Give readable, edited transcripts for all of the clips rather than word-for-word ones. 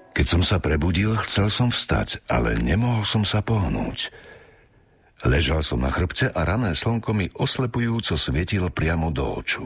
Keď som sa prebudil, chcel som vstať, ale nemohol som sa pohnúť. Ležal som na chrbte a rané slnko mi oslepujúco svietilo priamo do očú.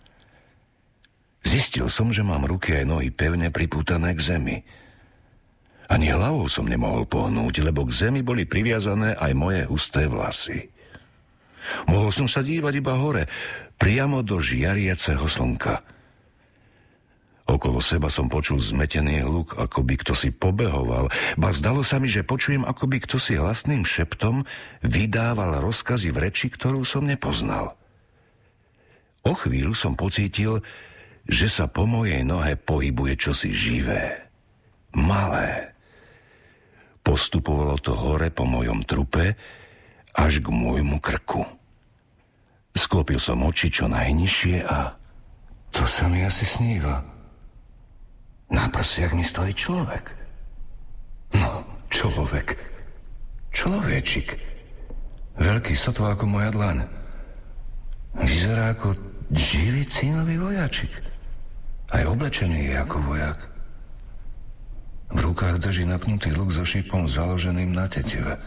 Zistil som, že mám ruky aj nohy pevne pripútané k zemi. Ani hlavou som nemohol pohnúť, lebo k zemi boli priviazané aj moje husté vlasy. Mohol som sa dívať iba hore, priamo do žiariaceho slnka. Okolo seba som počul zmetený hluk, ako by kto si pobehoval, ba zdalo sa mi, že počujem, ako by kto si hlasným šeptom vydával rozkazy v reči, ktorú som nepoznal. O chvíľu som pocítil, že sa po mojej nohe pohybuje čosi živé, malé. Postupovalo to hore po mojom trupe až k môjmu krku. Sklopil som oči čo najnižšie a to sa mi asi sníva. Na prsiach mi stojí človek. No, človek. Človečik. Veľký sotva ako moja dlaň. Vyzerá ako živý cínový vojačik. Aj oblečený je ako vojak. V rukách drží napnutý luk so šípom založeným na tetive.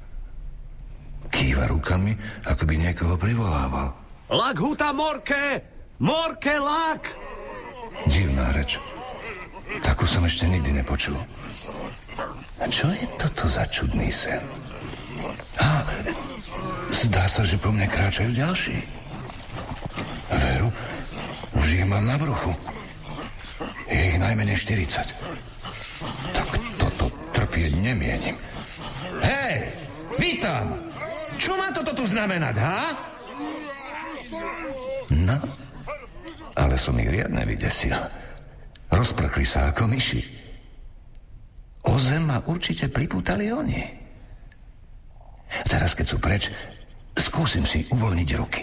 Kýva rukami, ako by niekoho privolával. Lak huta morke! Morke lak! Divná reč. Takú som ešte nikdy nepočul. Čo je toto za čudný sen? Zdá sa, že po mne kráčajú ďalší. Veru, už ich mám na bruchu. Je ich najmenej 40. Tak toto trpieť nemienim. Hej, vítam! Čo má toto tu znamenať, ha? No, ale som ich riadne vydesil. Rozprchli sa ako myši. O zem ma určite pripútali oni. Teraz, keď sú preč, skúsim si uvoľniť ruky.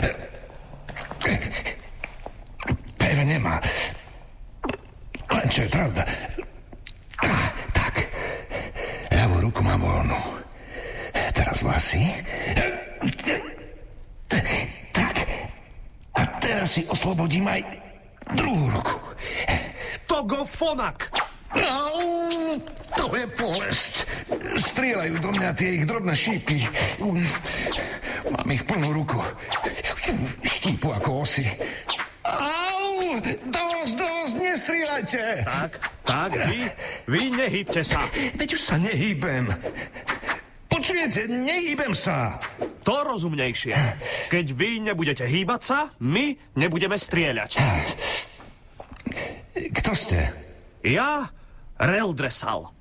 Pevne ma. Len čo je pravda. Tak. Ľavú ruku mám voľnú. Teraz vlasy. Tak. A teraz si oslobodím aj druhú ruku. Togofonak! To je bolesť. Strieľajú do mňa tie ich drobné šípy. Mám ich plnú ruku. Štípu ako osy. Au! Dosť, nestrieľajte! Tak, vy nehýbte sa. Veď už sa nehýbem. Počujete, nehýbem sa. To rozumnejšie. Keď vy nebudete hýbať sa, my nebudeme strieľať. Kto ste? Ja, Reldresal.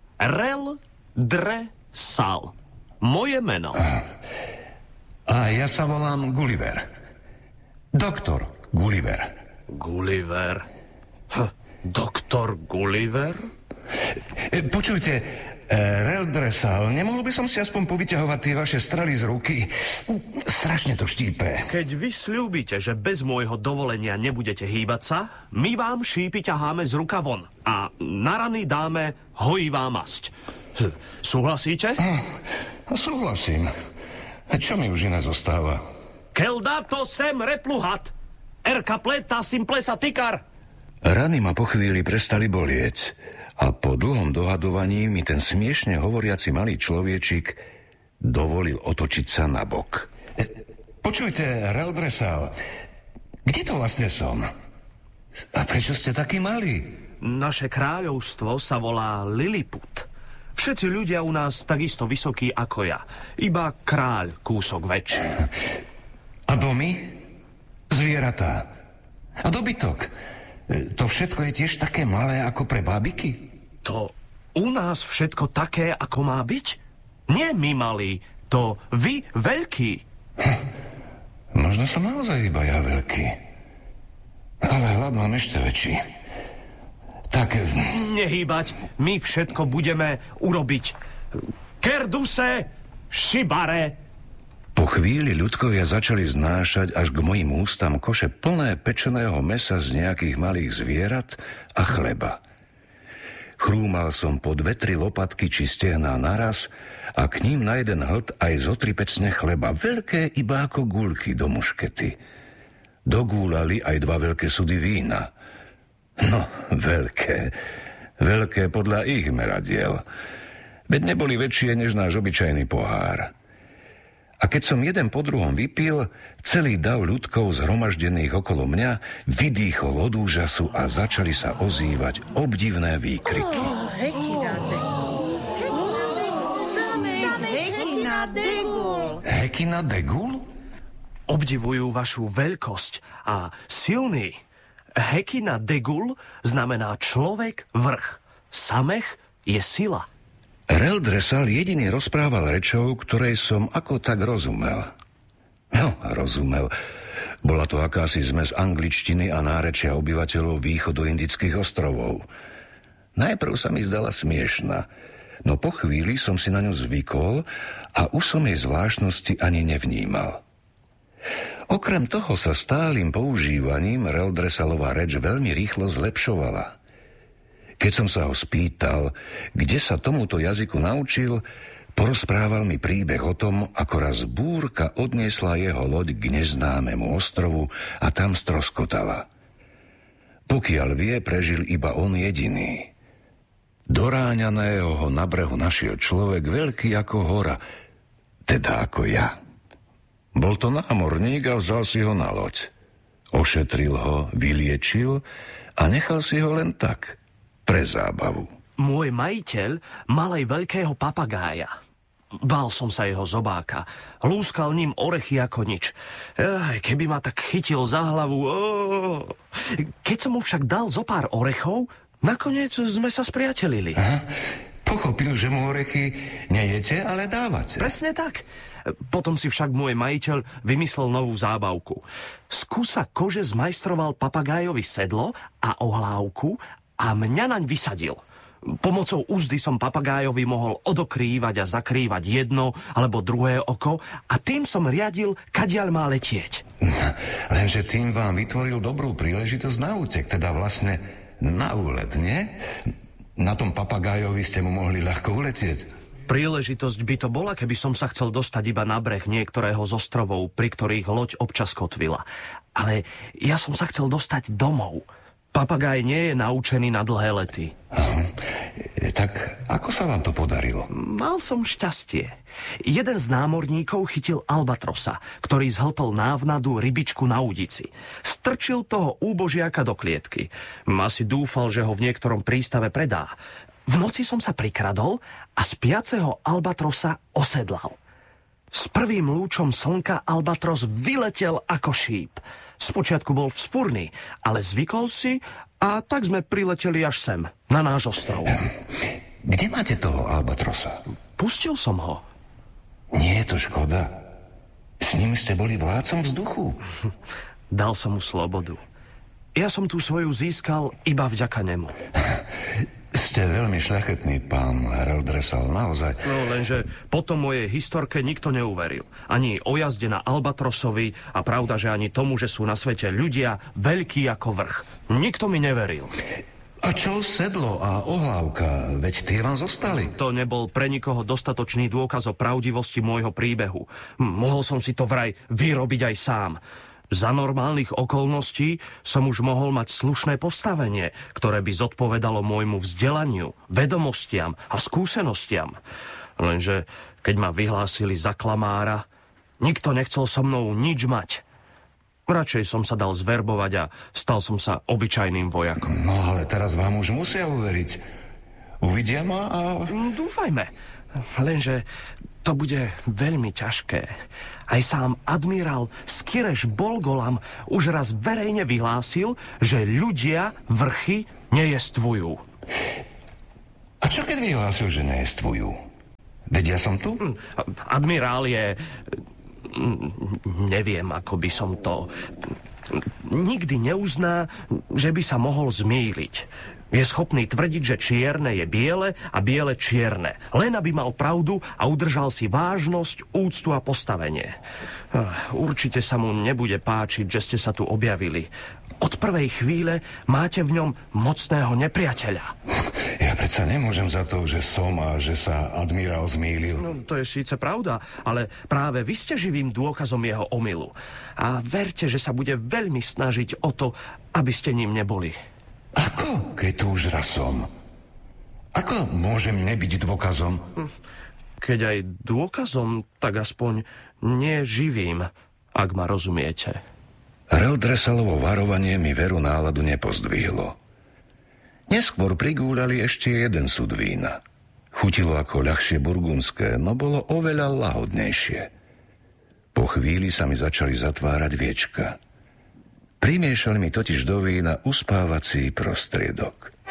Reldresal. Moje meno. A ja sa volám Gulliver. Doktor Gulliver. Gulliver? Doktor Gulliver? Počujte, Reldresal, nemohol by som si aspoň povyťahovať tie vaše strely z ruky? Strašne to štípe. Keď vy sľúbite, že bez môjho dovolenia nebudete hýbať sa, my vám šípy ťaháme z ruka von a na rany dáme hojivá masť. Súhlasíte? Súhlasím. Čo mi už iné zostáva? Keldato sem repluhat. Erka pleta simplesa tikar. Rany ma po chvíli prestali bolieť. A po dlhom dohadovaní mi ten smiešne hovoriaci malý človečik dovolil otočiť sa na bok. Počujte, Reldresal, kde to vlastne som? A prečo ste taký malý? Naše kráľovstvo sa volá Lilliput. Všetci ľudia u nás takisto vysokí ako ja. Iba kráľ kúsok väčší. A domy? Zvieratá? A dobytok? To všetko je tiež také malé ako pre bábiky? To u nás všetko také, ako má byť? Nie my malí, to vy veľkí. Možno som naozaj iba ja veľký. Ale hlad mám ešte väčší. Tak... Nehýbať, my všetko budeme urobiť. Kerduse, šibare. Po chvíli ľudkovia začali znášať až k mojim ústam koše plné pečeného mesa z nejakých malých zvierat a chleba. Chrúmal som po 2-3 lopatky či stehná naraz a k ním na jeden hlt aj zo 3 pecne chleba, veľké iba ako guľky do muškety. Dogúľali aj 2 veľké sudy vína. No, veľké. Veľké podľa ich meradiel. Veď neboli väčšie než náš obyčajný pohár. A keď som jeden po druhom vypil, celý dav ľudkov zhromaždených okolo mňa vydýchol od úžasu a začali sa ozývať obdivné výkriky. Hekina Degul? Obdivujú vašu veľkosť a silný. Hekina Degul znamená človek vrch. Samech je sila. Reldresal jediný rozprával rečou, ktorej som ako tak rozumel. No, rozumel. Bola to akási zmes angličtiny a nárečia obyvateľov východoindických ostrovov. Najprv sa mi zdala smiešna, no po chvíli som si na ňu zvykol a už som jej zvláštnosti ani nevnímal. Okrem toho sa stálym používaním Reldresalová reč veľmi rýchlo zlepšovala. Keď som sa ho spýtal, kde sa tomuto jazyku naučil, porozprával mi príbeh o tom, ako raz búrka odniesla jeho loď k neznámemu ostrovu a tam stroskotala. Pokiaľ vie, prežil iba on jediný. Doráňaného ho na brehu našiel človek veľký ako hora, teda ako ja. Bol to námorník a vzal si ho na loď. Ošetril ho, vyliečil a nechal si ho len tak, pre zábavu. Môj majiteľ mal aj veľkého papagája. Bál som sa jeho zobáka. Lúskal ním orechy ako nič. Keby ma tak chytil za hlavu. Keď som mu však dal zo pár orechov, nakoniec sme sa spriatelili. Aha, pochopil, že mu orechy nejete, ale dávate. Presne tak. Potom si však môj majiteľ vymyslel novú zábavku. Z kusa kože zmajstroval papagájovi sedlo a ohlávku a mňa naň vysadil. Pomocou úzdy som papagájovi mohol odokrývať a zakrývať jedno alebo druhé oko a tým som riadil, kadiaľ má letieť. Lenže tým vám vytvoril dobrú príležitosť na útek, teda vlastne na úlet, nie? Na tom papagájovi ste mu mohli ľahko uletieť. Príležitosť by to bola, keby som sa chcel dostať iba na breh niektorého z ostrovov, pri ktorých loď občas kotvila. Ale ja som sa chcel dostať domov. Papagáj nie je naučený na dlhé lety. Tak ako sa vám to podarilo? Mal som šťastie. Jeden z námorníkov chytil albatrosa, ktorý zhltol návnadu rybičku na údici. Strčil toho úbožiaka do klietky. Asi dúfal, že ho v niektorom prístave predá. V noci som sa prikradol a spiaceho albatrosa osedlal. S prvým lúčom slnka albatros vyletel ako šíp. Spočiatku bol vzpurný, ale zvykol si a tak sme prileteli až sem, na náš ostrov. Kde máte toho albatrosa? Pustil som ho. Nie je to škoda. S ním ste boli vládcom vzduchu. Dal som mu slobodu. Ja som tú svoju získal iba vďaka nemu. Ste veľmi šľachetný, pán Reldresal, naozaj. No lenže potom mojej historke nikto neuveril. Ani o jazde na albatrosovi a pravda, že ani tomu, že sú na svete ľudia veľkí ako vrch. Nikto mi neveril. A čo sedlo a ohlávka? Veď tie vám zostali. To nebol pre nikoho dostatočný dôkaz o pravdivosti môjho príbehu. Mohol som si to vraj vyrobiť aj sám. Za normálnych okolností som už mohol mať slušné postavenie, ktoré by zodpovedalo môjmu vzdelaniu, vedomostiam a skúsenostiam. Lenže keď ma vyhlásili za klamára, nikto nechcel so mnou nič mať. Radšej som sa dal zverbovať a stal som sa obyčajným vojakom. No ale teraz vám už musia uveriť. Uvidia ma a... Dúfajme. Lenže to bude veľmi ťažké. Aj sám admirál Skireš Bolgolam už raz verejne vyhlásil, že ľudia vrchy nejestvujú. A čo keď vyhlásil, že nejestvujú? Veď ja som tu? Admirál je... Neviem, ako by som to... Nikdy neuzná, že by sa mohol zmýliť. Je schopný tvrdiť, že čierne je biele a biele čierne. Len aby mal pravdu a udržal si vážnosť, úctu a postavenie. Určite sa mu nebude páčiť, že ste sa tu objavili. Od prvej chvíle máte v ňom mocného nepriateľa. Ja predsa nemôžem za to, že som a že sa admirál zmýlil. No, to je síce pravda, ale práve vy ste živým dôkazom jeho omylu. A verte, že sa bude veľmi snažiť o to, aby ste ním neboli. Ako, keď tu už raz som? Ako môžem nebyť dôkazom? Keď aj dôkazom, tak aspoň nie živým, ak ma rozumiete. Reldresalovo varovanie mi veru náladu nepozdvihlo. Neskôr prigúľali ešte jeden sud vína. Chutilo ako ľahšie burgundské, no bolo oveľa lahodnejšie. Po chvíli sa mi začali zatvárať viečka. Primiešali mi totiž do vína uspávací prostriedok.